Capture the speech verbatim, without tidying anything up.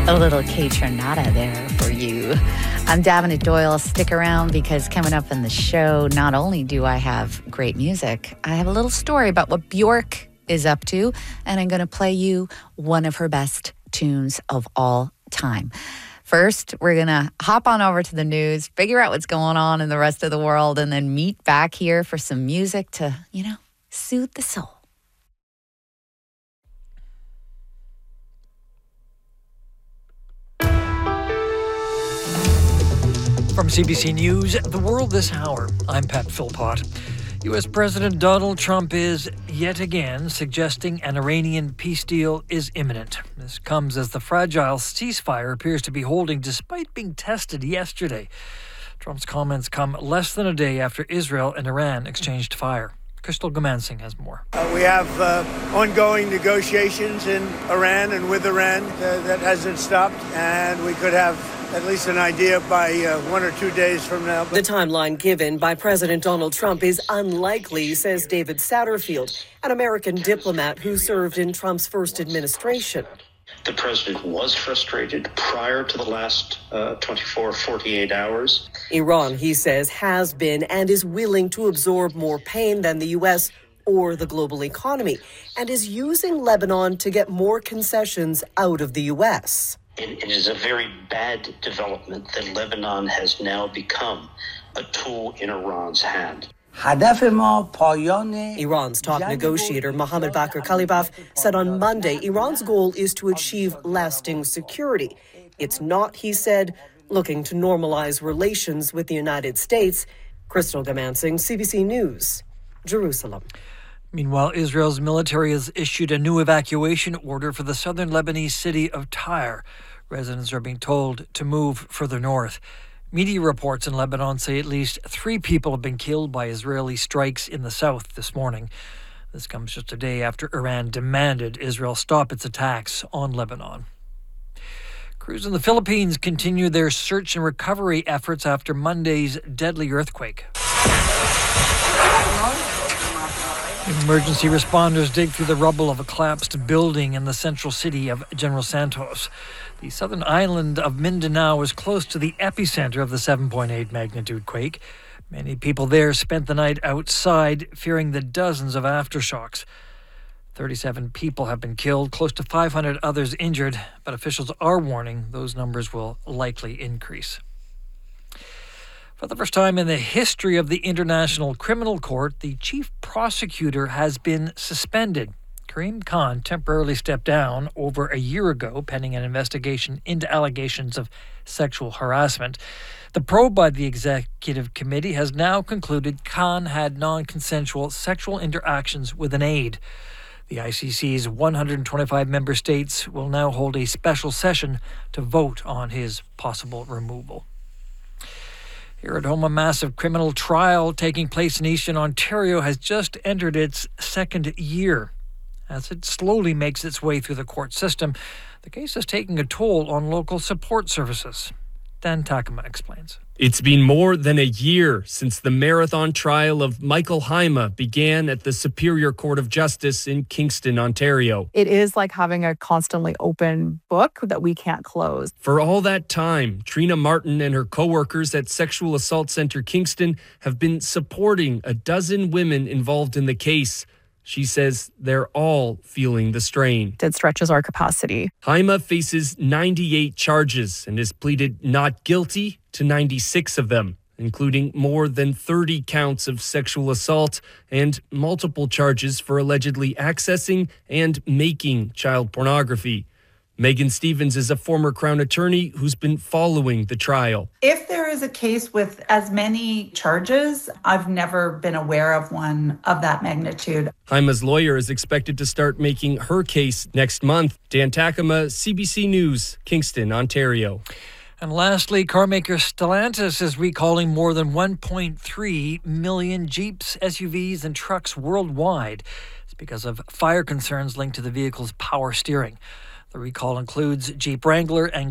A little Kaytranada there for you. I'm Davina Doyle. Stick around because coming up in the show, not only do I have great music, I have a little story about what Bjork is up to, and I'm going to play you one of her best tunes of all time. First, we're going to hop on over to the news, figure out what's going on in the rest of the world, and then meet back here for some music to, you know, soothe the soul. From C B C News, The World This Hour, I'm Pat Philpott. U S President Donald Trump is, yet again, suggesting an Iranian peace deal is imminent. This comes as the fragile ceasefire appears to be holding despite being tested yesterday. Trump's comments come less than a day after Israel and Iran exchanged fire. Crystal Gamansing has more. Uh, we have uh, ongoing negotiations in Iran and with Iran uh, that hasn't stopped, and we could have at least an idea by uh, one or two days from now. The timeline given by President Donald Trump is unlikely, says David Satterfield, an American diplomat who served in Trump's first administration. The president was frustrated prior to the last uh, twenty-four, forty-eight hours. Iran, he says, has been and is willing to absorb more pain than the U S or the global economy, and is using Lebanon to get more concessions out of the U S. It, it is a very bad development that Lebanon has now become a tool in Iran's hand. Iran's top negotiator Mohammad Bakr Kalibaf said on Monday Iran's goal is to achieve lasting security. It's not, he said, looking to normalize relations with the United States. Crystal Gamansing, C B C News, Jerusalem. Meanwhile, Israel's military has issued a new evacuation order for the southern Lebanese city of Tyre. Residents are being told to move further north. Media reports in Lebanon say at least three people have been killed by Israeli strikes in the south this morning. This comes just a day after Iran demanded Israel stop its attacks on Lebanon. Crews in the Philippines continue their search and recovery efforts after Monday's deadly earthquake. Emergency responders dig through the rubble of a collapsed building in the central city of General Santos. The southern island of Mindanao is close to the epicenter of the seven point eight magnitude quake. Many people there spent the night outside, fearing the dozens of aftershocks. thirty-seven people have been killed, close to five hundred others injured, but officials are warning those numbers will likely increase. For the first time in the history of the International Criminal Court, the chief prosecutor has been suspended. Karim Khan temporarily stepped down over a year ago, pending an investigation into allegations of sexual harassment. The probe by the executive committee has now concluded Khan had non-consensual sexual interactions with an aide. The I C C's one hundred twenty-five member states will now hold a special session to vote on his possible removal. Here at home, a massive criminal trial taking place in Eastern Ontario has just entered its second year. As it slowly makes its way through the court system, the case is taking a toll on local support services. Dan Takema explains. It's been more than a year since the marathon trial of Michael Haima began at the Superior Court of Justice in Kingston, Ontario. It is like having a constantly open book that we can't close. For all that time, Trina Martin and her co-workers at Sexual Assault Centre Kingston have been supporting a dozen women involved in the case. She says they're all feeling the strain. It stretches our capacity. Haima faces ninety-eight charges and has pleaded not guilty to ninety-six of them, including more than thirty counts of sexual assault and multiple charges for allegedly accessing and making child pornography. Megan Stevens is a former Crown attorney who's been following the trial. If there is a case with as many charges, I've never been aware of one of that magnitude. Haima's lawyer is expected to start making her case next month. Dan Takema, C B C News, Kingston, Ontario. And lastly, carmaker Stellantis is recalling more than one point three million Jeeps, S U Vs, and trucks worldwide. It's because of fire concerns linked to the vehicle's power steering. The recall includes Jeep Wrangler and